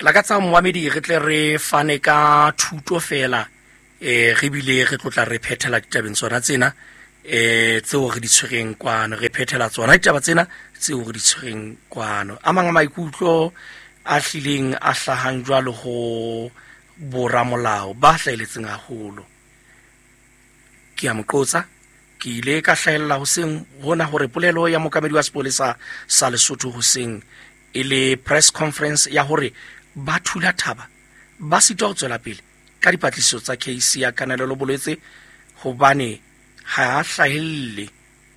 la ka tsa moamedi re tle re fane ka thuto fela re bile re tlotla re phethela ditabeng tsona tsena tseo re di tshwereng kwano re phethela tsona ditaba tsena tseo re di tshwereng kwano a manga maikutlo a hlileng a hlahang jwalo ho boramolao ba hlaeletseng haholo ke a moqotsa ke ile ka hlahella hoseng hona hore polelo ya mokamedi wa sepolesa sa Lesotho hoseng ile press conference ya hore ba thula thaba ba sitwa ho tswela pele ka dipatlisiso tsa case ya kananelo bolwetse hobane ha a hlahelle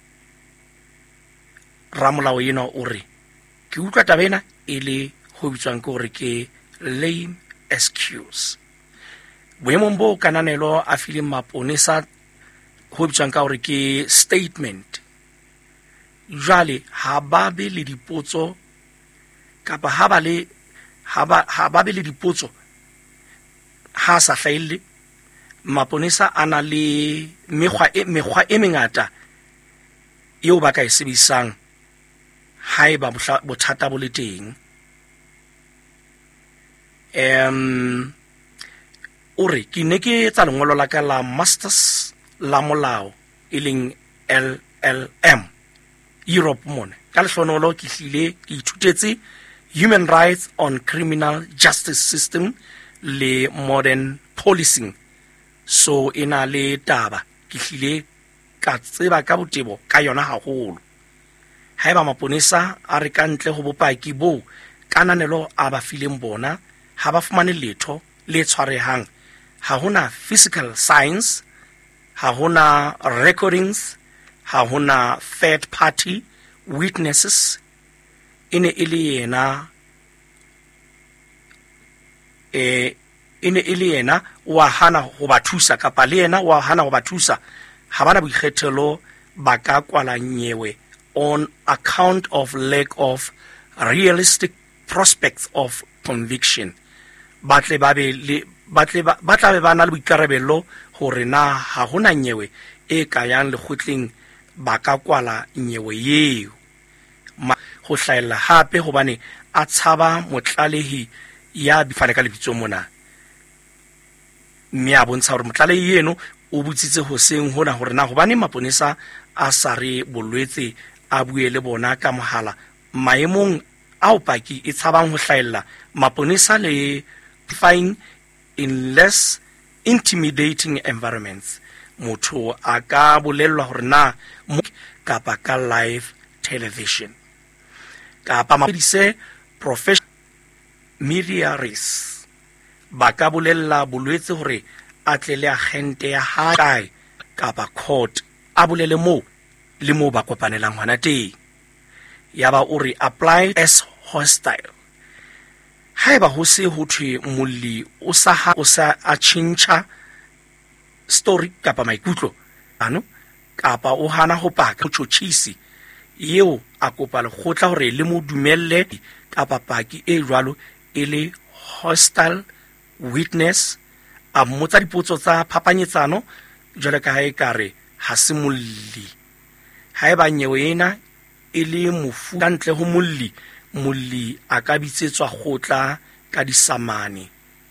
ramolao ena o re ke utlwa tabena ile ho bitswang ke hore ke lame excuse boemong bo kananelo a file maponesa ho bitswang ka hore ke statement jwale ha ba be le dipotso kapa ha ba be le dipotso ha sa hlahelle maponesa ana le mekgwa e mengata eo ba ka e sebedisang haeba bothata bo le teng ore ke ne ke tsa lengolo la ka la masters la molao eleng LLM Europe mona ka lehlonolo ke hlile ke ithutetse human rights on criminal justice system le modern policing so ina le taba ke hlile ka tseba ka botebo ka yona haholo haeba maponesa a re kantle ho bopaki bo kananelo a ba fileng bona ha ba fumane letho le tshwarehang ha hona physical signs ha hona recordings ha hona third party witnesses ine ile yena wa hana ho ba thusa kapa le yena wa hana ho ba thusa ha bana boikgethelo ba ka kwala nyewe on account of lack of realistic prospects of conviction ba tla be bana le boikarabelo hore na ha hona nyewe e kayang le khutleng ba ka kwala nyewe yeo ho hlaela hape hobane a tshaba motlalehi ya bifane ka lebitso mona mme a bontsha hore motlalehi yeno o butsitse hoseng hona hore na hobane maponesa a sare bolwetse a bue le bona ka mohala maemong ao paki e tshabang ho hlaela maponesa le fine in less intimidating environments motho a ka bolellwa hore na kapa ka live television kapa mapedise professional media race ba ka bolella bolwetse hore a tlele agente ya hae kapa court a bolele mo le mo ba kopanelang hona teng ya ba o re apply as hostile haeba ho se ho thwe molli o sa a tjhentjha story kapa maikutlo ano kapa o hana ho paka tjotjhisi yeo a kopa le khotla hore le mo dumelle kapa paki e jwalo ele hostile witness a mmotsa dipotso tsa phapanyetsano jwale ka hae kare ha se molli haeba nyewe ena ele mofu ka ntle ho molli a ka bitsetswa khotla ka disamane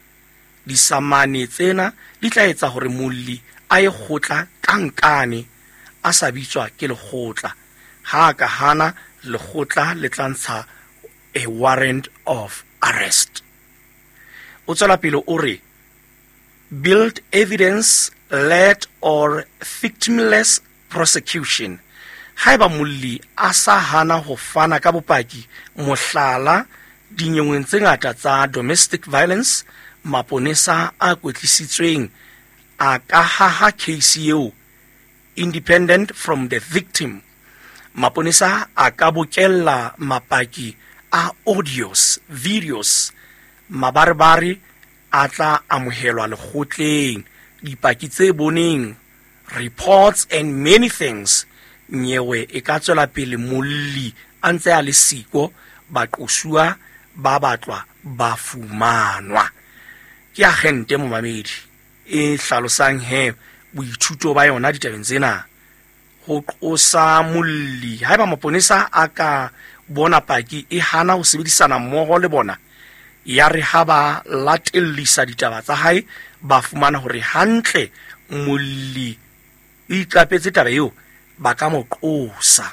tsena di tla etsa hore molli a ye khotla kankane a sa bitswa ke lekgotla ha ka hana lekgotla le tlantsha a warrant of arrest o tswela pele o re build evidence led or victimless prosecution haeba molli a sa hana ho fana ka bopaki mohlala dinyeweng tse ngata tsa domestic violence maponesa a kwetlisitsweng a ka haha case eo independent from the victim maponesa a ka bokella mapaki a audios videos mabarbare a tla amohelwa lekgotleng dipaki tse boneng reports and many things nyewe e ka tswela pele molli a ntse a le siko ba qosua ba batlwa ba fumanwa ke agente momamedi e hlalosang he boithuto ba yona ditabeng tsena ho qosa molli haeba maponesa a ka bona paki e hana ho sebedisana mmoho le bona ya re ha ba latellisa ditaba tsa hae ba fumana hore hantle molli o iqapetse taba eo ba ka mo qosa.